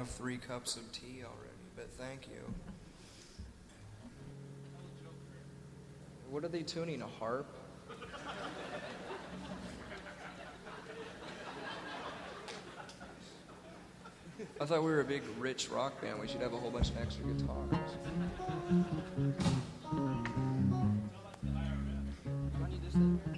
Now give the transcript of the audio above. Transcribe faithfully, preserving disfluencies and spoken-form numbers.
three cups of tea already, but thank you. What are they tuning, a harp? I thought we were a big, rich rock band. We should have a whole bunch of extra guitars. I need this thing.